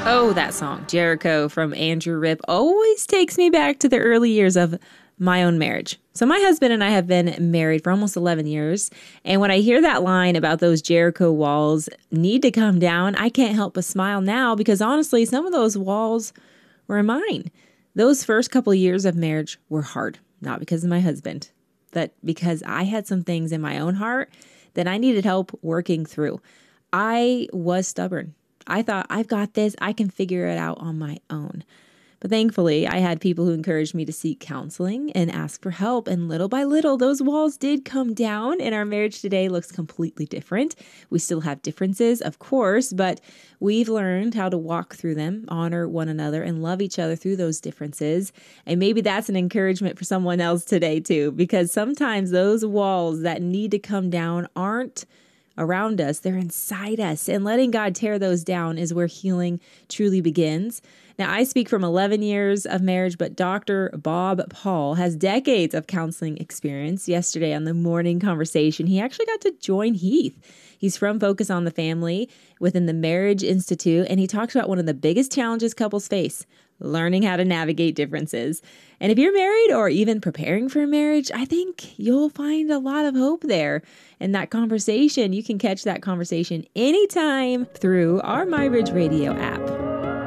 Oh, that song, Jericho from Andrew Ripp, always takes me back to the early years of my own marriage. So my husband and I have been married for almost 11 years. And when I hear that line about those Jericho walls need to come down, I can't help but smile now because honestly, some of those walls were mine. Those first couple of years of marriage were hard, not because of my husband, but because I had some things in my own heart that I needed help working through. I was stubborn. I thought, I've got this. I can figure it out on my own. But thankfully, I had people who encouraged me to seek counseling and ask for help. And little by little, those walls did come down, and our marriage today looks completely different. We still have differences, of course, but we've learned how to walk through them, honor one another, and love each other through those differences. And maybe that's an encouragement for someone else today, too, because sometimes those walls that need to come down aren't around us, they're inside us. And letting God tear those down is where healing truly begins. Now, I speak from 11 years of marriage, but Dr. Bob Paul has decades of counseling experience. Yesterday on the morning conversation, he actually got to join Heath. He's from Focus on the Family within the Marriage Institute, and he talks about one of the biggest challenges couples face, learning how to navigate differences. And if you're married or even preparing for marriage, I think you'll find a lot of hope there. In that conversation, you can catch that conversation anytime through our MyRidge Radio app.